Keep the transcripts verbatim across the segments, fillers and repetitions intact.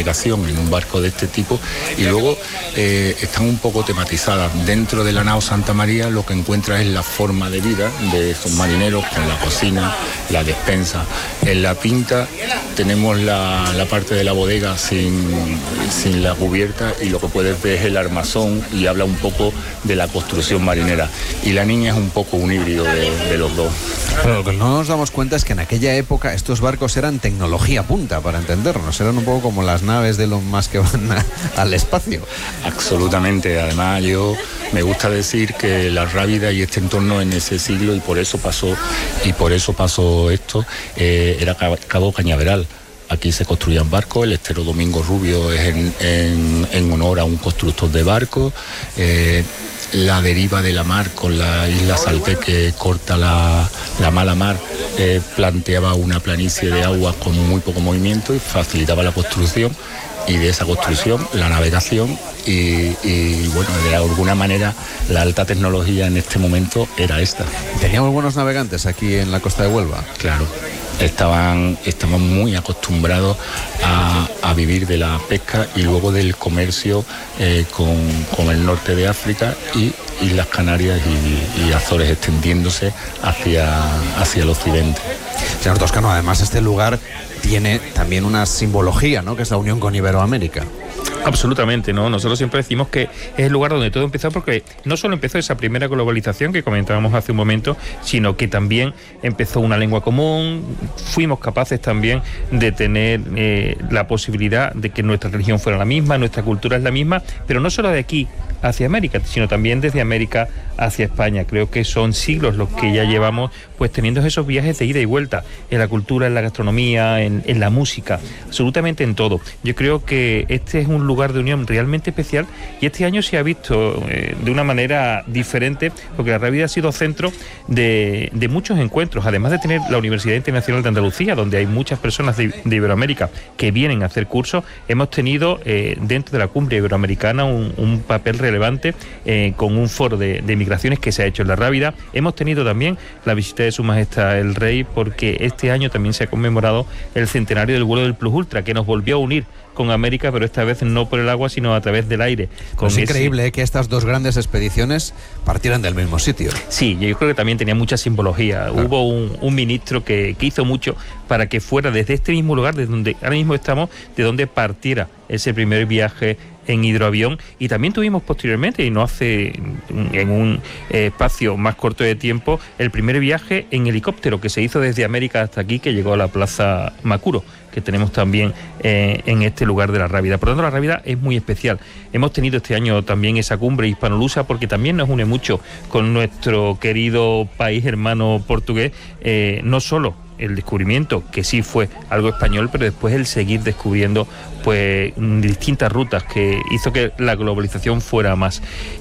navegación en un barco de este tipo, y luego eh, están un poco tematizadas. Dentro de la nao Santa María lo que encuentras es la forma de vida de esos marineros, con la cocina, la despensa. En la Pinta tenemos la, la parte de la bodega sin, sin la cubierta, y lo que puedes ver es el armazón, y habla un poco de la construcción marinera. Y la Niña es un poco un híbrido de, de los dos. Pero lo que no nos damos cuenta es que en aquella época estos barcos eran tecnología punta, para entendernos. Eran un poco como las naves de Elon Musk que van a, al espacio. Absolutamente. Además, yo me gusta decir que la Rábida y este entorno en ese siglo, y por eso pasó, y por eso pasó esto, eh, era Cabo Cañaveral. Aquí se construían barcos. El estero Domingo Rubio es en, en, en honor a un constructor de barcos. Eh, la deriva de la mar con la isla Salté, que corta la, la mala mar, eh, planteaba una planicie de agua con muy poco movimiento y facilitaba la construcción, y de esa construcción la navegación, y, y bueno, de alguna manera la alta tecnología en este momento era esta. ¿Teníamos buenos navegantes aquí en la costa de Huelva? Claro. Estaban, estaban muy acostumbrados a, a vivir de la pesca y luego del comercio eh, con, con el norte de África y Islas Canarias y, y Azores, extendiéndose hacia, hacia el occidente. Señor Toscano, además este lugar tiene también una simbología, ¿no?, que es la unión con Iberoamérica. Absolutamente, ¿no? Nosotros siempre decimos que es el lugar donde todo empezó, porque no solo empezó esa primera globalización que comentábamos hace un momento, sino que también empezó una lengua común. Fuimos capaces también de tener eh, la posibilidad de que nuestra religión fuera la misma, nuestra cultura es la misma, pero no solo de aquí hacia América, sino también desde América hacia España. Creo que son siglos los que ya llevamos pues teniendo esos viajes de ida y vuelta en la cultura, en la gastronomía, en, en la música, absolutamente en todo. Yo creo que este es un lugar de unión realmente especial, y este año se ha visto eh, de una manera diferente, porque la Rábida ha sido centro de, de muchos encuentros, además de tener la Universidad Internacional de Andalucía, donde hay muchas personas de, de Iberoamérica que vienen a hacer cursos. Hemos tenido eh, dentro de la cumbre iberoamericana un, un papel relevante eh, con un foro de, de migraciones que se ha hecho en la Rábida. Hemos tenido también la visita de Su Majestad el Rey, porque este año también se ha conmemorado el centenario del vuelo del Plus Ultra, que nos volvió a unir con América, pero esta vez no por el agua, sino a través del aire. Con es ese... increíble ¿eh? que estas dos grandes expediciones partieran del mismo sitio. Sí, yo creo que también tenía mucha simbología. Claro. Hubo un, un ministro que, que hizo mucho para que fuera desde este mismo lugar, desde donde ahora mismo estamos, de donde partiera ese primer viaje en hidroavión, y también tuvimos posteriormente, y no hace en un eh, espacio más corto de tiempo, el primer viaje en helicóptero que se hizo desde América hasta aquí, que llegó a la Plaza Macuro, que tenemos también eh, en este lugar de la Rábida. Por lo tanto, la Rábida es muy especial. Hemos tenido este año también esa cumbre hispanolusa, porque también nos une mucho con nuestro querido país hermano portugués, eh, no solo el descubrimiento, que sí fue algo español, pero después el seguir descubriendo pues distintas rutas, que hizo que la globalización fuera más.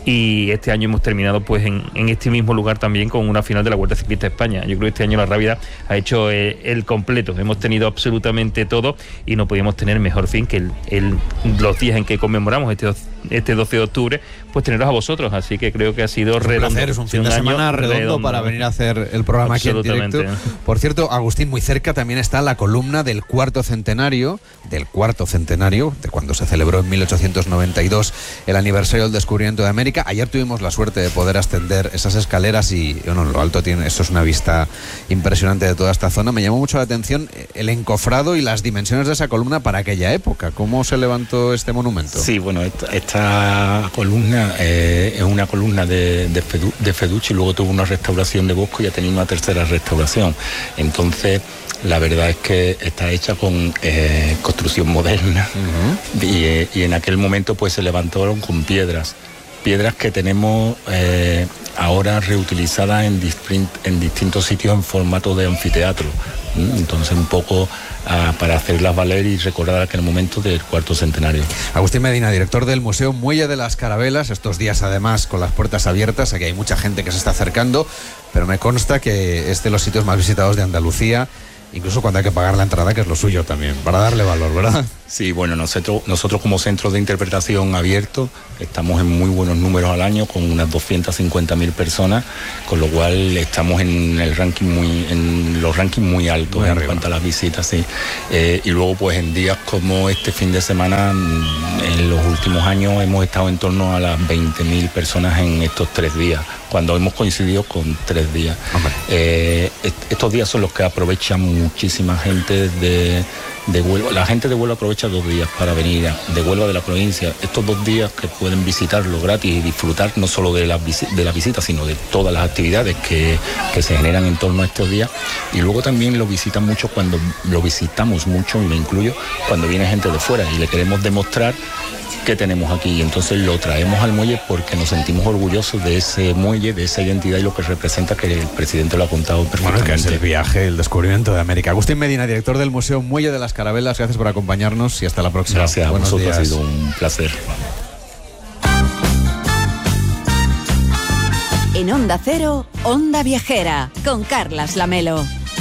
Y este año hemos terminado pues en, en este mismo lugar también con una final de la Vuelta Ciclista España. Yo creo que este año la Rábida ha hecho eh, el completo. Hemos tenido absolutamente todo, y no podíamos tener mejor fin que el, el, los días en que conmemoramos este, este doce de octubre, pues teneros a vosotros. Así que creo que ha sido es redondo. Un placer, es un fin de semana redondo, redondo para venir a hacer el programa aquí en directo. Por cierto, Agustín, muy cerca también está la columna del cuarto centenario, del cuarto centenario, de cuando se celebró en mil ochocientos noventa y dos el aniversario del descubrimiento de América. Ayer tuvimos la suerte de poder ascender esas escaleras y, bueno, en lo alto tiene, esto es una vista impresionante de toda esta zona. Me llamó mucho la atención el encofrado y las dimensiones de esa columna para aquella época. ¿Cómo se levantó este monumento? Sí, bueno, esta, esta columna eh, es una columna de, de, Fedu, de Feducci, y luego tuvo una restauración de Bosco y ha tenido una tercera restauración. Entonces, la verdad es que está hecha con eh, construcción moderna, uh-huh. y, y en aquel momento pues se levantaron con piedras, piedras que tenemos eh, ahora reutilizadas en, disprint, en distintos sitios en formato de anfiteatro. Entonces, un poco uh, para hacerlas valer y recordar aquel momento del cuarto centenario. Agustín Medina, director del Museo Muelle de las Carabelas, estos días además con las puertas abiertas, aquí hay mucha gente que se está acercando, pero me consta que es de los sitios más visitados de Andalucía incluso cuando hay que pagar la entrada, que es lo suyo también, para darle valor, ¿verdad? Sí, bueno, nosotros, nosotros como centro de interpretación abierto estamos en muy buenos números al año, con unas doscientas cincuenta mil personas, con lo cual estamos en el ranking muy, en los rankings muy altos muy en arriba. Cuanto a las visitas, sí. Eh, y luego, pues en días como este fin de semana, en los últimos años hemos estado en torno a las veinte mil personas en estos tres días, cuando hemos coincidido con tres días. Okay. Eh, est- estos días son los que aprovechan muchísima gente de, de Huelva. La gente de Huelva aprovecha dos días para venir de Huelva, de la provincia. Estos dos días que pueden visitarlo gratis y disfrutar no solo de las visi- de la visita, sino de todas las actividades que, que se generan en torno a estos días. Y luego también lo visitan mucho cuando lo visitamos mucho, y me incluyo, cuando viene gente de fuera y le queremos demostrar que tenemos aquí, y entonces lo traemos al muelle porque nos sentimos orgullosos de ese muelle, de esa identidad y lo que representa, que el presidente lo ha contado perfectamente. Bueno, que es el viaje, el descubrimiento de América. Agustín Medina, director del Museo Muelle de las Carabelas, gracias por acompañarnos y hasta la próxima. Gracias, a vosotros, ha sido un placer. En Onda Cero, Onda Viajera, con Carlas Lamelo.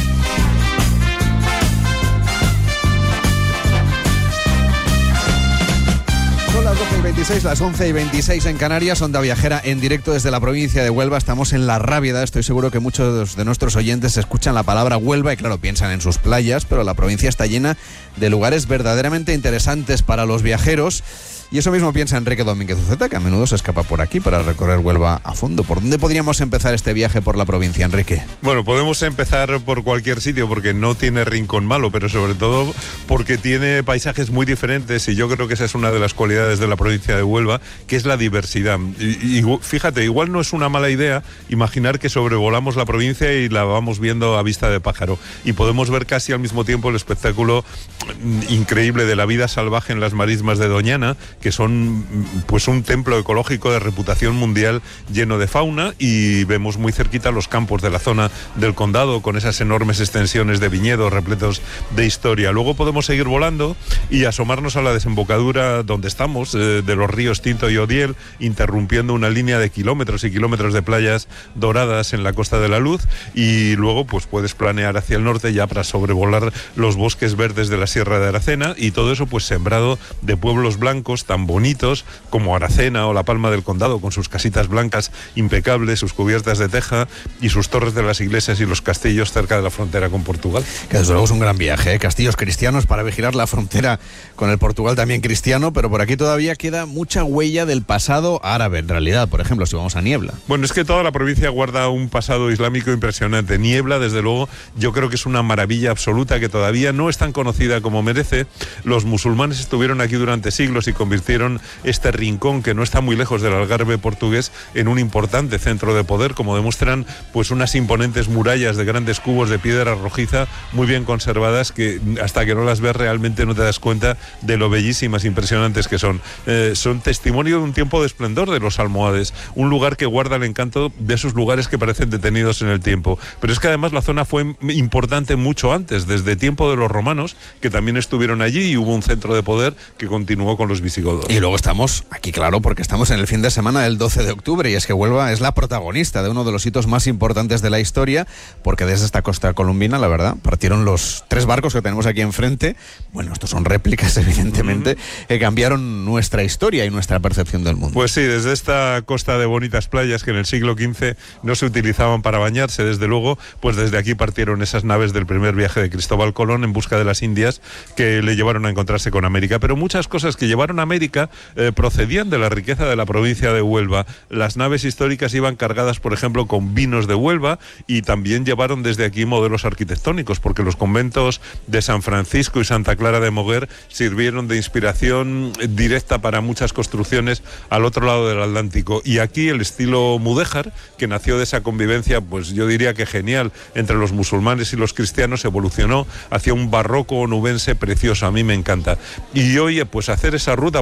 Son las doce y veintiséis, las once y veintiséis en Canarias, Onda Viajera en directo desde la provincia de Huelva. Estamos en La Rábida. Estoy seguro que muchos de nuestros oyentes escuchan la palabra Huelva y claro, piensan en sus playas, pero la provincia está llena de lugares verdaderamente interesantes para los viajeros. Y eso mismo piensa Enrique Domínguez Uceta, que a menudo se escapa por aquí para recorrer Huelva a fondo. ¿Por dónde podríamos empezar este viaje por la provincia, Enrique? Bueno, podemos empezar por cualquier sitio porque no tiene rincón malo, pero sobre todo porque tiene paisajes muy diferentes, y yo creo que esa es una de las cualidades de la provincia de Huelva, que es la diversidad. Y, y fíjate, igual no es una mala idea imaginar que sobrevolamos la provincia y la vamos viendo a vista de pájaro, y podemos ver casi al mismo tiempo el espectáculo increíble de la vida salvaje en las marismas de Doñana, que son pues un templo ecológico de reputación mundial lleno de fauna, y vemos muy cerquita los campos de la zona del condado con esas enormes extensiones de viñedos repletos de historia. Luego podemos seguir volando y asomarnos a la desembocadura donde estamos, eh, de los ríos Tinto y Odiel, interrumpiendo una línea de kilómetros y kilómetros de playas doradas en la Costa de la Luz, y luego pues puedes planear hacia el norte ya para sobrevolar los bosques verdes de la Sierra de Aracena, y todo eso pues sembrado de pueblos blancos tan bonitos como Aracena o la Palma del Condado, con sus casitas blancas impecables, sus cubiertas de teja y sus torres de las iglesias y los castillos cerca de la frontera con Portugal. Que desde luego es un gran viaje, ¿eh? Castillos cristianos para vigilar la frontera con el Portugal también cristiano, pero por aquí todavía queda mucha huella del pasado árabe, en realidad. Por ejemplo, si vamos a Niebla. Bueno, es que toda la provincia guarda un pasado islámico impresionante. Niebla, desde luego, yo creo que es una maravilla absoluta que todavía no es tan conocida como merece. Los musulmanes estuvieron aquí durante siglos y convirtieron este rincón, que no está muy lejos del Algarve portugués, en un importante centro de poder, como demuestran pues unas imponentes murallas de grandes cubos de piedra rojiza muy bien conservadas, que hasta que no las ves realmente no te das cuenta de lo bellísimas, impresionantes que son. Eh, son testimonio de un tiempo de esplendor de los almohades, un lugar que guarda el encanto de esos lugares que parecen detenidos en el tiempo. Pero es que además la zona fue importante mucho antes, desde tiempo de los romanos, que también estuvieron allí, y hubo un centro de poder que continuó con los visigodos. Y luego estamos aquí, claro, porque estamos en el fin de semana del doce de octubre, y es que Huelva es la protagonista de uno de los hitos más importantes de la historia, porque desde esta costa colombina, la verdad, partieron los tres barcos que tenemos aquí enfrente. Bueno, estos son réplicas, evidentemente, mm. que cambiaron nuestra historia y nuestra percepción del mundo. Pues sí, desde esta costa de bonitas playas que en el siglo quince no se utilizaban para bañarse, desde luego, pues desde aquí partieron esas naves del primer viaje de Cristóbal Colón en busca de las Indias, que le llevaron a encontrarse con América. Pero muchas cosas que llevaron a América eh, procedían de la riqueza de la provincia de Huelva. Las naves históricas iban cargadas, por ejemplo, con vinos de Huelva, y también llevaron desde aquí modelos arquitectónicos, porque los conventos de San Francisco y Santa Clara de Moguer sirvieron de inspiración directa para muchas construcciones al otro lado del Atlántico. Y aquí el estilo mudéjar, que nació de esa convivencia, pues yo diría que genial, entre los musulmanes y los cristianos, evolucionó hacia un barroco onubense precioso. A mí me encanta. Y hoy, pues hacer esa ruta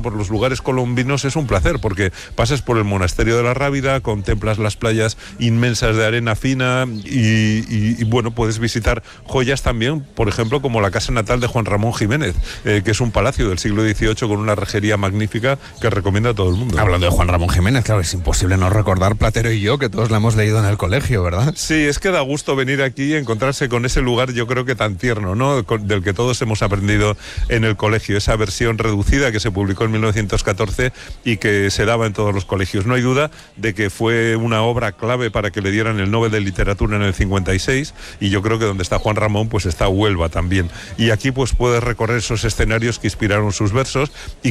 por los lugares colombinos es un placer, porque pasas por el monasterio de la Rábida, contemplas las playas inmensas de arena fina y, y, y bueno, puedes visitar joyas también, por ejemplo, como la casa natal de Juan Ramón Jiménez, eh, que es un palacio del siglo dieciocho con una rejería magnífica que recomiendo a todo el mundo. Hablando de Juan Ramón Jiménez, claro, es imposible no recordar Platero y yo, que todos la hemos leído en el colegio, ¿verdad? Sí, es que da gusto venir aquí y encontrarse con ese lugar, yo creo que tan tierno, ¿no? Con, del que todos hemos aprendido en el colegio, esa versión reducida que se publicó en mil novecientos catorce y que se daba en todos los colegios. No hay duda de que fue una obra clave para que le dieran el Nobel de Literatura en el cincuenta y seis, y yo creo que donde está Juan Ramón, pues está Huelva también. Y aquí pues puedes recorrer esos escenarios que inspiraron sus versos y